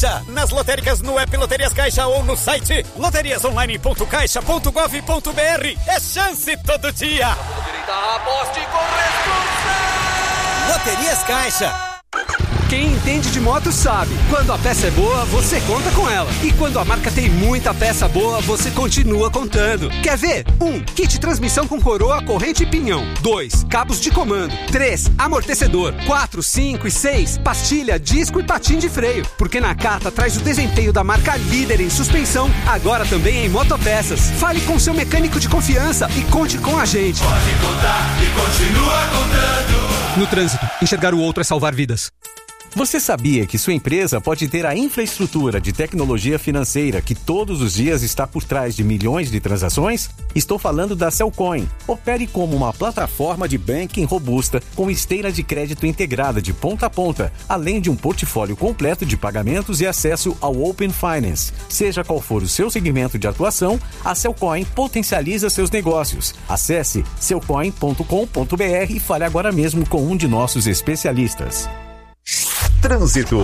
Caixa. Nas lotéricas, no app Loterias Caixa ou no site loteriasonline.caixa.gov.br. É chance todo dia. Aposte com responsabilidade. Loterias Caixa. Quem entende de moto sabe, quando a peça é boa, você conta com ela. E quando a marca tem muita peça boa, você continua contando. Quer ver? 1. Kit transmissão com coroa, corrente e pinhão. 2. Cabos de comando. 3. Amortecedor. 4, 5 e 6. Pastilha, disco e patim de freio. Porque Nakata traz o desempenho da marca líder em suspensão, agora também em motopeças. Fale com seu mecânico de confiança e conte com a gente. Pode contar e continua contando. No trânsito, enxergar o outro é salvar vidas. Você sabia que sua empresa pode ter a infraestrutura de tecnologia financeira que todos os dias está por trás de milhões de transações? Estou falando da Cellcoin. Opere como uma plataforma de banking robusta com esteira de crédito integrada de ponta a ponta, além de um portfólio completo de pagamentos e acesso ao Open Finance. Seja qual for o seu segmento de atuação, a Cellcoin potencializa seus negócios. Acesse cellcoin.com.br e fale agora mesmo com um de nossos especialistas. Trânsito.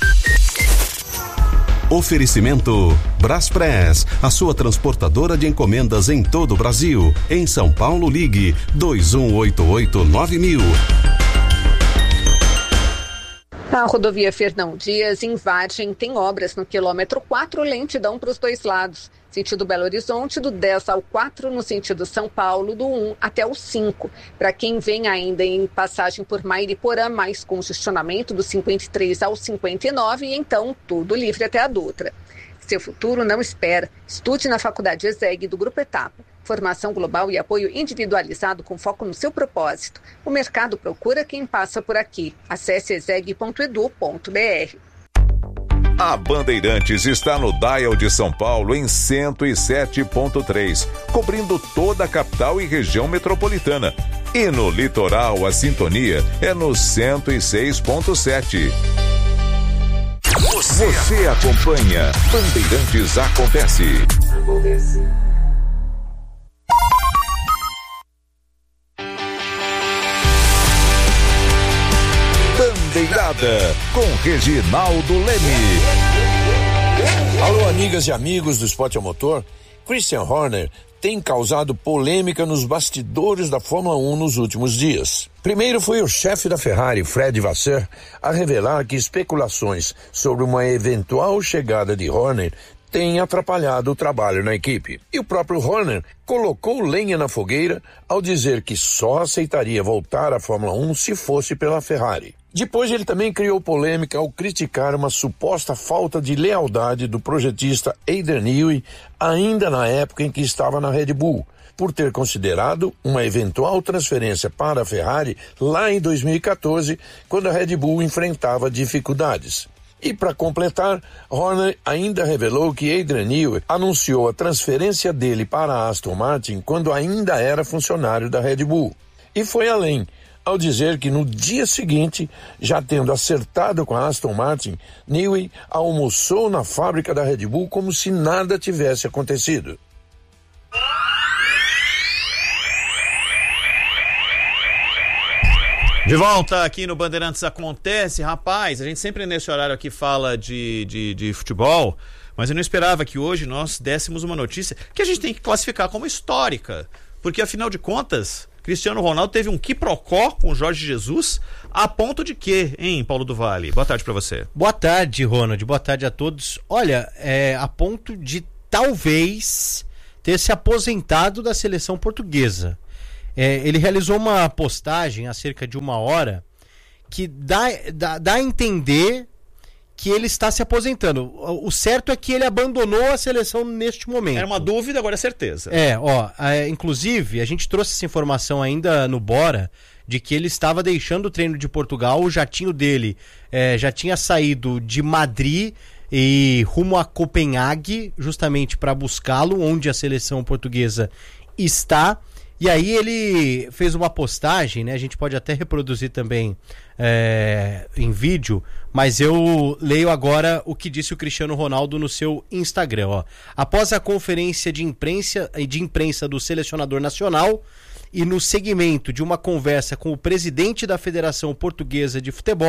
Oferecimento Braspress, a sua transportadora de encomendas em todo o Brasil. Em São Paulo, ligue 2188-9000. A rodovia Fernão Dias, em Vargem, tem obras no quilômetro 4, lentidão para os dois lados. Sentido Belo Horizonte, do 10 ao 4, no sentido São Paulo, do 1 até o 5. Para quem vem ainda em passagem por Mairiporã, mais congestionamento do 53 ao 59, e então tudo livre até a Dutra. Seu futuro não espera. Estude na Faculdade ESEG do Grupo Etapa. Formação global e apoio individualizado com foco no seu propósito. O mercado procura quem passa por aqui. Acesse exeg.edu.br. A Bandeirantes está no Dial de São Paulo em 107.3, cobrindo toda a capital e região metropolitana. E no litoral, a sintonia é no 106.7. Você acompanha Bandeirantes Acontece. Bandeirada com Reginaldo Leme. Alô, amigas e amigos do Esporte a Motor. Christian Horner tem causado polêmica nos bastidores da Fórmula 1 nos últimos dias. Primeiro foi o chefe da Ferrari, Fred Vasseur, a revelar que especulações sobre uma eventual chegada de Horner tem atrapalhado o trabalho na equipe. E o próprio Horner colocou lenha na fogueira ao dizer que só aceitaria voltar à Fórmula 1 se fosse pela Ferrari. Depois ele também criou polêmica ao criticar uma suposta falta de lealdade do projetista Adrian Newey, ainda na época em que estava na Red Bull, por ter considerado uma eventual transferência para a Ferrari lá em 2014, quando a Red Bull enfrentava dificuldades. E para completar, Horner ainda revelou que Adrian Newey anunciou a transferência dele para a Aston Martin quando ainda era funcionário da Red Bull. E foi além, ao dizer que no dia seguinte, já tendo acertado com a Aston Martin, Newey almoçou na fábrica da Red Bull como se nada tivesse acontecido. De volta aqui no Bandeirantes Acontece. Rapaz, a gente sempre nesse horário aqui fala de futebol, mas eu não esperava que hoje nós dessemos uma notícia que a gente tem que classificar como histórica, porque afinal de contas, Cristiano Ronaldo teve um quiprocó com o Jorge Jesus, a ponto de quê, hein, Paulo do Vale? Boa tarde pra você. Boa tarde, Ronald, boa tarde a todos. Olha, a ponto de talvez ter se aposentado da seleção portuguesa. Ele realizou uma postagem há cerca de 1 hora que dá a entender que ele está se aposentando. O certo é que ele abandonou a seleção neste momento. Era uma dúvida, agora é certeza. Inclusive, a gente trouxe essa informação ainda no Bora, de que ele estava deixando o treino de Portugal, o jatinho dele já tinha saído de Madrid e rumo a Copenhague, justamente para buscá-lo, onde a seleção portuguesa está. E aí ele fez uma postagem, né? A gente pode até reproduzir também em vídeo, mas eu leio agora o que disse o Cristiano Ronaldo no seu Instagram. Ó. Após a conferência de imprensa do selecionador nacional e no segmento de uma conversa com o presidente da Federação Portuguesa de Futebol,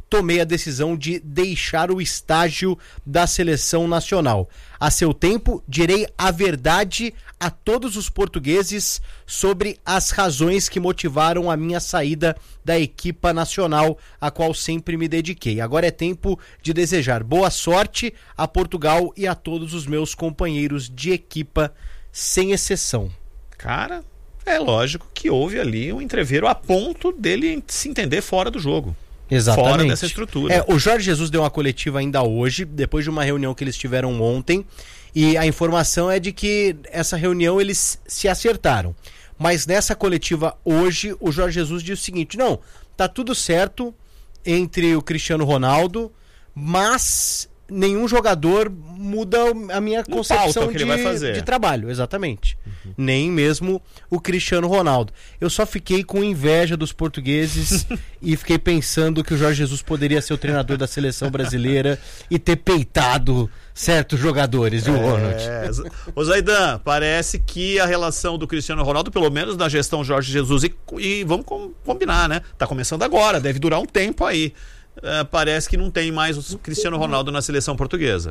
tomei a decisão de deixar o estágio da seleção nacional. A seu tempo, direi a verdade a todos os portugueses sobre as razões que motivaram a minha saída da equipa nacional, a qual sempre me dediquei. Agora é tempo de desejar boa sorte a Portugal e a todos os meus companheiros de equipa, sem exceção. Cara, é lógico que houve ali um entreveiro a ponto dele se entender fora do jogo. Exatamente. Fora dessa estrutura. O Jorge Jesus deu uma coletiva ainda hoje, depois de uma reunião que eles tiveram ontem, e a informação é de que essa reunião eles se acertaram. Mas nessa coletiva hoje, o Jorge Jesus disse o seguinte: não, tá tudo certo entre o Cristiano Ronaldo, mas nenhum jogador muda a minha concepção que ele vai fazer. De trabalho, exatamente. Nem mesmo o Cristiano Ronaldo. Eu só fiquei com inveja dos portugueses e fiquei pensando que o Jorge Jesus poderia ser o treinador da seleção brasileira e ter peitado certos jogadores, e o Ronald. Ô Zaidan, parece que a relação do Cristiano Ronaldo, pelo menos na gestão Jorge Jesus, e vamos combinar, né? Tá começando agora, deve durar um tempo aí. Parece que não tem mais o Cristiano Ronaldo na seleção portuguesa.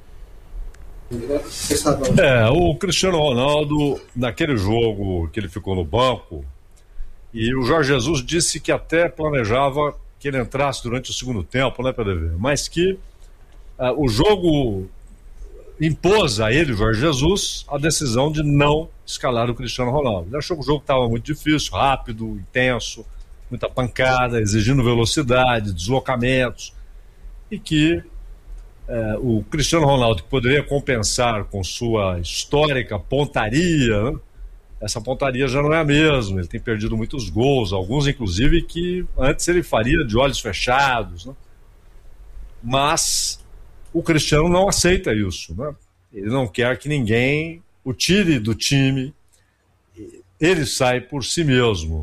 O Cristiano Ronaldo, naquele jogo que ele ficou no banco, e o Jorge Jesus disse que até planejava que ele entrasse durante o segundo tempo, né, PDV? Mas que o jogo impôs a ele, Jorge Jesus, a decisão de não escalar o Cristiano Ronaldo. Ele achou que o jogo estava muito difícil, rápido, intenso, muita pancada, exigindo velocidade, deslocamentos, e que o Cristiano Ronaldo, que poderia compensar com sua histórica pontaria, né? Essa pontaria já não é a mesma, ele tem perdido muitos gols, alguns inclusive que antes ele faria de olhos fechados, né? Mas o Cristiano não aceita isso, né? Ele não quer que ninguém o tire do time, ele sai por si mesmo.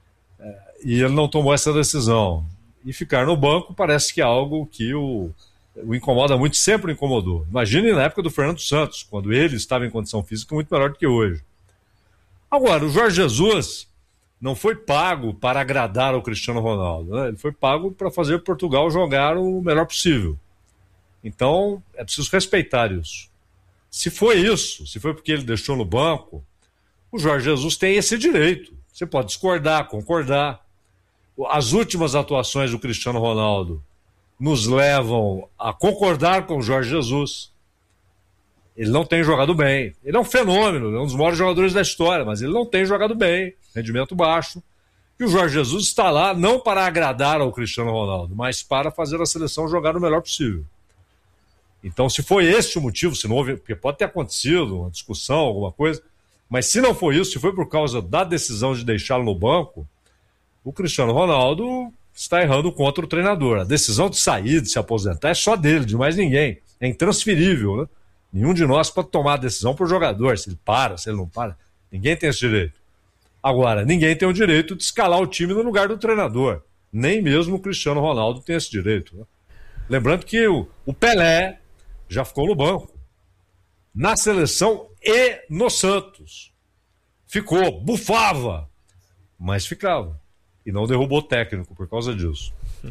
E ele não tomou essa decisão. E ficar no banco parece que é algo que o incomoda muito, sempre o incomodou. Imagine na época do Fernando Santos, quando ele estava em condição física muito melhor do que hoje. Agora, o Jorge Jesus não foi pago para agradar ao Cristiano Ronaldo, né? Ele foi pago para fazer Portugal jogar o melhor possível. Então, é preciso respeitar isso. Se foi isso, se foi porque ele deixou no banco, o Jorge Jesus tem esse direito. Você pode discordar, concordar. As últimas atuações do Cristiano Ronaldo nos levam a concordar com o Jorge Jesus. Ele não tem jogado bem. Ele é um fenômeno, ele é um dos maiores jogadores da história, mas ele não tem jogado bem, rendimento baixo. E o Jorge Jesus está lá não para agradar ao Cristiano Ronaldo, mas para fazer a seleção jogar o melhor possível. Então, se foi esse o motivo, se não houve, porque pode ter acontecido uma discussão, alguma coisa, mas se não foi isso, se foi por causa da decisão de deixá-lo no banco, o Cristiano Ronaldo está errando contra o treinador. A decisão de sair, de se aposentar, é só dele, de mais ninguém. É intransferível, né? Nenhum de nós pode tomar a decisão para o jogador, se ele para, se ele não para. Ninguém tem esse direito. Agora, ninguém tem o direito de escalar o time no lugar do treinador. Nem mesmo o Cristiano Ronaldo tem esse direito, né? Lembrando que o Pelé já ficou no banco. Na seleção e no Santos. Ficou, bufava, mas ficava. E não derrubou o técnico por causa disso.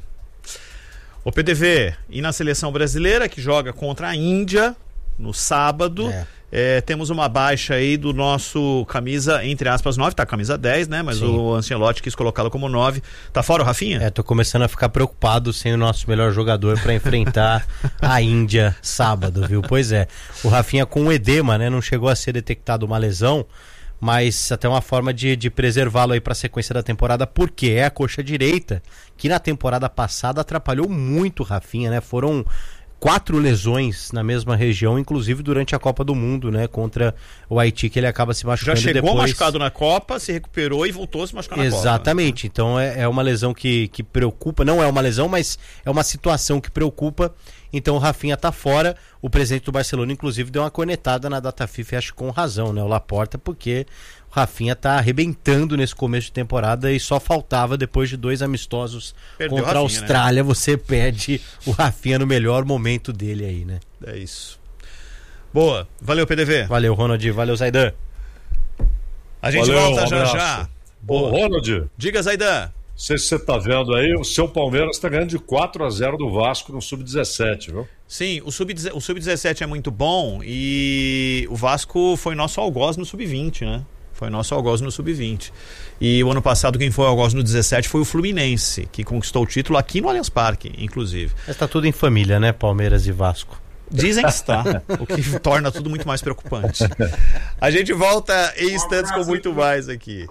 O PDV, e na seleção brasileira, que joga contra a Índia no sábado, temos uma baixa aí do nosso camisa, entre aspas, 9, tá camisa 10, né? Mas sim, o Ancelotti quis colocá-lo como 9. Tá fora o Rafinha? Tô começando a ficar preocupado sem o nosso melhor jogador para enfrentar a Índia sábado, viu? Pois é. O Rafinha com edema, né? Não chegou a ser detectado uma lesão, mas até uma forma de preservá-lo aí para a sequência da temporada, porque é a coxa direita, que na temporada passada atrapalhou muito o Rafinha, né? Foram 4 lesões na mesma região, inclusive durante a Copa do Mundo, né? Contra o Haiti, que ele acaba se machucando. Já chegou depois machucado na Copa, se recuperou e voltou a se machucar na Copa. Exatamente, então é uma lesão que preocupa, não é uma lesão, mas é uma situação que preocupa. Então o Rafinha tá fora. O presidente do Barcelona, inclusive, deu uma cornetada na data FIFA, acho com razão, né? O Laporta, porque o Rafinha tá arrebentando nesse começo de temporada e só faltava, depois de 2 amistosos contra a Austrália, né? Você perde o Rafinha no melhor momento dele aí, né? É isso. Boa. Valeu, PDV. Valeu, Ronald. Valeu, Zaidan. A gente volta já já. Boa. Ronald. Diga, Zaidan. sei se você está vendo aí, o seu Palmeiras está ganhando de 4-0 do Vasco no Sub-17, viu? Sim, o Sub-17 é muito bom e o Vasco foi nosso algoz no Sub-20, né? Foi nosso algoz no Sub-20. E o ano passado quem foi algoz no 17 foi o Fluminense, que conquistou o título aqui no Allianz Parque, inclusive. Mas tá tudo em família, né? Palmeiras e Vasco. Dizem que está, o que torna tudo muito mais preocupante. A gente volta em instantes com muito mais aqui.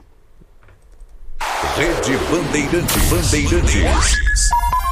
Rede Bandeirantes.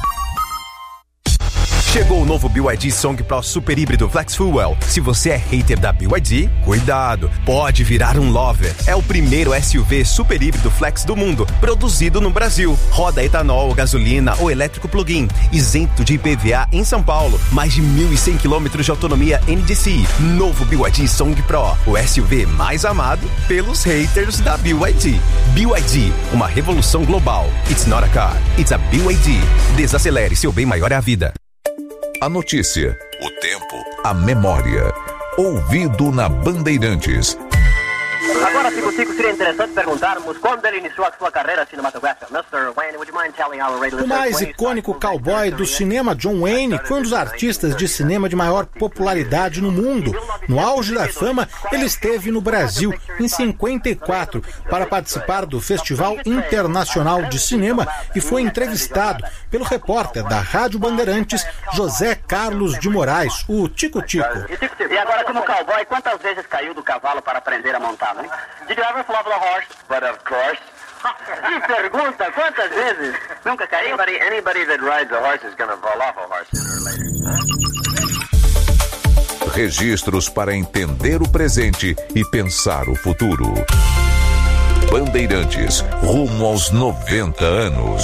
Chegou o novo BYD Song Pro Super Híbrido Flex Fuel. Se você é hater da BYD, cuidado, pode virar um lover. É o primeiro SUV super híbrido flex do mundo, produzido no Brasil. Roda etanol, gasolina ou elétrico plug-in, isento de IPVA em São Paulo. Mais de 1.100 km de autonomia NDCi. Novo BYD Song Pro, o SUV mais amado pelos haters da BYD. BYD, uma revolução global. It's not a car, it's a BYD. Desacelere, seu bem maior é a vida. A notícia, o tempo, a memória. Ouvido na Bandeirantes. Agora, Tico, seria interessante perguntarmos quando ele iniciou a sua carreira cinematográfica. Mr. Wayne, would you mind telling our radio listeners? O mais icônico cowboy do cinema, John Wayne, foi um dos artistas de cinema de maior popularidade no mundo. No auge da fama, ele esteve no Brasil, em 54, para participar do Festival Internacional de Cinema e foi entrevistado pelo repórter da Rádio Bandeirantes, José Carlos de Moraes, o Tico Tico. E agora, como cowboy, quantas vezes caiu do cavalo para aprender a montar, né? Did you ever fall off the horse? But of course. Que pergunta, quantas vezes? Nunca caiu? Anybody that rides a horse is gonna fall off a horse sooner or later. Registros para entender o presente e pensar o futuro. Bandeirantes, rumo aos 90 anos.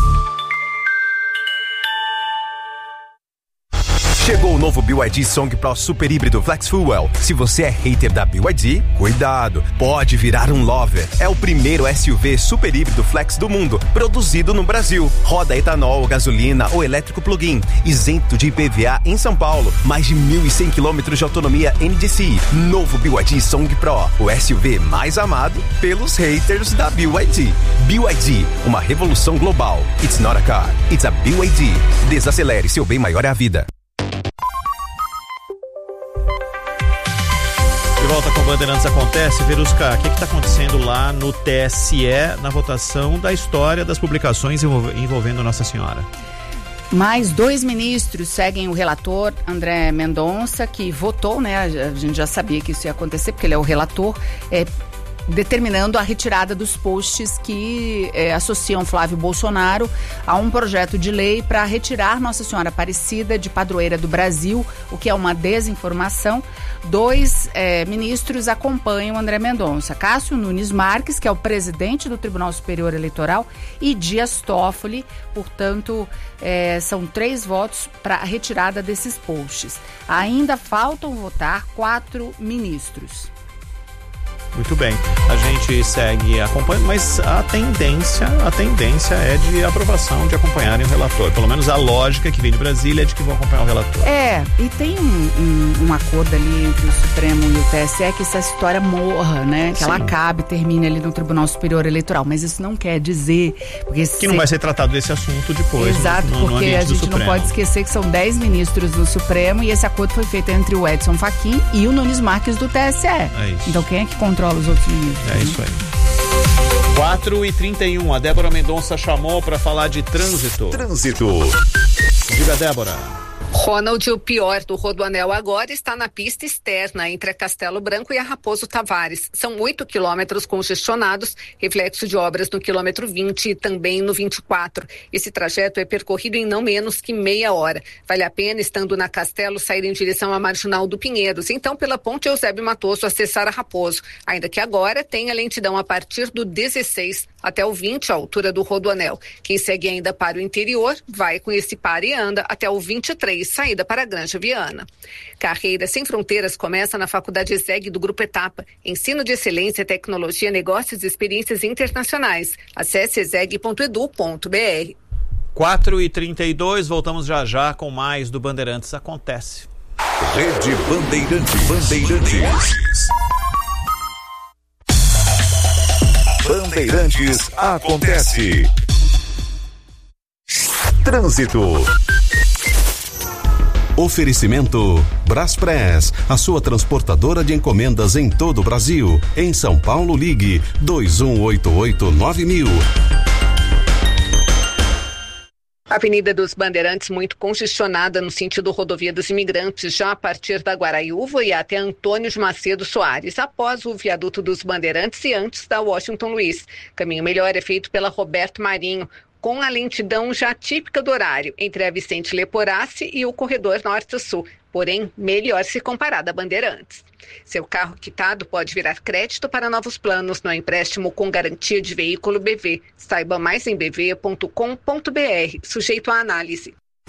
Chegou o novo BYD Song Pro Super Híbrido Flex Fuel. Se você é hater da BYD, cuidado, pode virar um lover. É o primeiro SUV super híbrido flex do mundo, produzido no Brasil. Roda etanol, gasolina ou elétrico plug-in, isento de IPVA em São Paulo. Mais de 1.100 km de autonomia NDCi. Novo BYD Song Pro, o SUV mais amado pelos haters da BYD. BYD, uma revolução global. It's not a car, it's a BYD. Desacelere, seu bem maior é a vida. De volta com o Bandeirantes Acontece. Verusca, o que está acontecendo lá no TSE na votação da história das publicações envolvendo Nossa Senhora? Mais 2 ministros seguem o relator André Mendonça, que votou, né? A gente já sabia que isso ia acontecer, porque ele é o relator, determinando a retirada dos posts que associam Flávio Bolsonaro a um projeto de lei para retirar Nossa Senhora Aparecida de padroeira do Brasil, o que é uma desinformação. 2 ministros acompanham André Mendonça: Cássio Nunes Marques, que é o presidente do Tribunal Superior Eleitoral, e Dias Toffoli. Portanto, são 3 votos para a retirada desses posts. Ainda faltam votar 4 ministros. Muito bem, a gente segue acompanhando, mas a tendência é de aprovação, de acompanharem o relator. Pelo menos a lógica que vem de Brasília é de que vão acompanhar o relator. E tem um acordo ali entre o Supremo e o TSE que essa história morra, né? Que ela acabe, termine ali no Tribunal Superior Eleitoral. Mas isso não quer dizer... que não vai ser tratado desse assunto depois. Exato, porque a gente não pode esquecer que são 10 ministros do Supremo e esse acordo foi feito entre o Edson Fachin e o Nunes Marques do TSE. É isso. Então quem é que controla os outros ministros? É isso aí. 4h31, a Débora Mendonça chamou para falar de trânsito. Diga, Débora. Ronald, o pior do Rodoanel agora está na pista externa entre a Castelo Branco e a Raposo Tavares. São 8 quilômetros congestionados, reflexo de obras no quilômetro 20 e também no 24. Esse trajeto é percorrido em não menos que meia hora. Vale a pena, estando na Castelo, sair em direção à Marginal do Pinheiros. Então, pela Ponte Eusébio Matoso, acessar a Raposo. Ainda que agora tenha lentidão a partir do 16 até o 20, a altura do Rodoanel. Quem segue ainda para o interior, vai com esse para e anda até o 23, saída para a Granja Viana. Carreira Sem Fronteiras começa na Faculdade ESEG do Grupo Etapa. Ensino de excelência, tecnologia, negócios e experiências internacionais. Acesse eseg.edu.br. 4h32, voltamos já com mais do Bandeirantes Acontece. Rede Bandeirantes. Bandeirantes Acontece. Trânsito. Oferecimento Braspress, a sua transportadora de encomendas em todo o Brasil. Em São Paulo, ligue 2188-9000. Avenida dos Bandeirantes muito congestionada no sentido rodovia dos Imigrantes, já a partir da Guaraiúva e até Antônio de Macedo Soares, após o viaduto dos Bandeirantes e antes da Washington Luiz. Caminho melhor é feito pela Roberto Marinho, com a lentidão já típica do horário, entre a Vicente Leporassi e o corredor Norte-Sul, porém melhor se comparado a Bandeirantes. Seu carro quitado pode virar crédito para novos planos no empréstimo com garantia de veículo BV. Saiba mais em bv.com.br, sujeito à análise.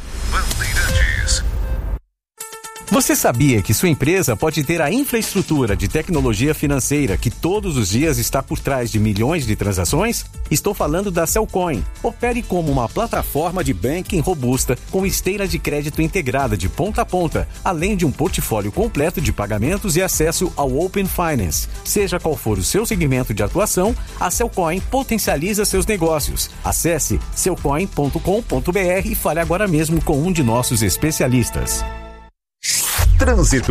Você sabia que sua empresa pode ter a infraestrutura de tecnologia financeira que todos os dias está por trás de milhões de transações? Estou falando da Cellcoin. Opere como uma plataforma de banking robusta com esteira de crédito integrada de ponta a ponta, além de um portfólio completo de pagamentos e acesso ao Open Finance. Seja qual for o seu segmento de atuação, a Cellcoin potencializa seus negócios. Acesse cellcoin.com.br e fale agora mesmo com um de nossos especialistas. Trânsito.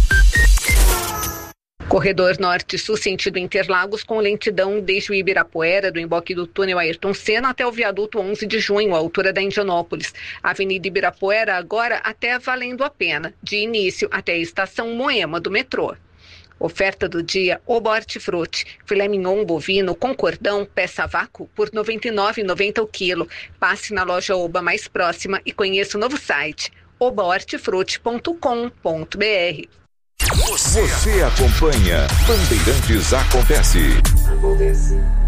Corredor Norte-Sul, sentido Interlagos, com lentidão desde o Ibirapuera, do emboque do túnel Ayrton Senna até o viaduto 11 de junho, à altura da Indianópolis. Avenida Ibirapuera, agora até valendo a pena, de início até a estação Moema do metrô. Oferta do dia, Oba Hortifruti, filé mignon bovino com cordão, peça a vácuo por R$ 99,90 o quilo. Passe na loja Oba mais próxima e conheça o novo site, obahortifruti.com.br. Você acompanha Bandeirantes Acontece.